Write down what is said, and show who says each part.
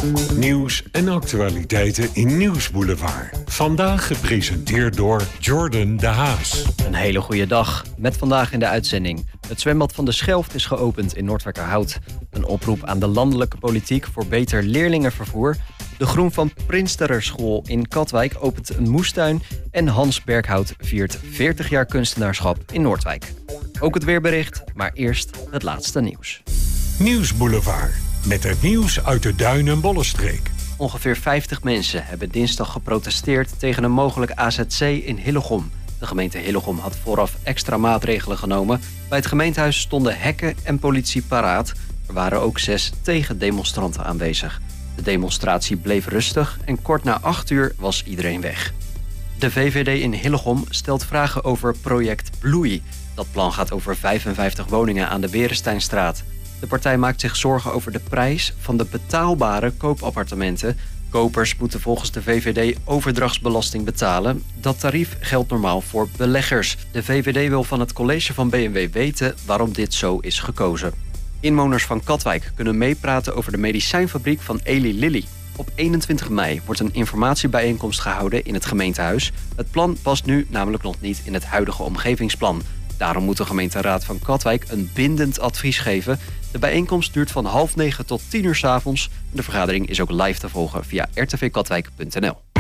Speaker 1: Nieuws en actualiteiten in Nieuwsboulevard. Vandaag gepresenteerd door Jordan de Haas.
Speaker 2: Een hele goede dag. Met vandaag in de uitzending. Het zwembad van de Schelft is geopend in Noordwijkerhout. Een oproep aan de landelijke politiek voor beter leerlingenvervoer. De Groen van Prinstererschool in Katwijk opent een moestuin. En Hans Berghout viert 40 jaar kunstenaarschap in Noordwijk. Ook het weerbericht, maar eerst het laatste nieuws.
Speaker 1: Nieuwsboulevard. Met het nieuws uit de Duin- en Bollenstreek.
Speaker 2: Ongeveer 50 mensen hebben dinsdag geprotesteerd tegen een mogelijk AZC in Hillegom. De gemeente Hillegom had vooraf extra maatregelen genomen. Bij het gemeentehuis stonden hekken en politie paraat. Er waren ook 6 tegendemonstranten aanwezig. De demonstratie bleef rustig en kort na 8 uur was iedereen weg. De VVD in Hillegom stelt vragen over project Bloei. Dat plan gaat over 55 woningen aan de Beresteinstraat. De partij maakt zich zorgen over de prijs van de betaalbare koopappartementen. Kopers moeten volgens de VVD overdrachtsbelasting betalen. Dat tarief geldt normaal voor beleggers. De VVD wil van het college van BMW weten waarom dit zo is gekozen. Inwoners van Katwijk kunnen meepraten over de medicijnfabriek van Eli Lilly. Op 21 mei wordt een informatiebijeenkomst gehouden in het gemeentehuis. Het plan past nu namelijk nog niet in het huidige omgevingsplan. Daarom moet de gemeenteraad van Katwijk een bindend advies geven. De bijeenkomst duurt van 8:30 tot 10:00 's avonds. De vergadering is ook live te volgen via rtvkatwijk.nl.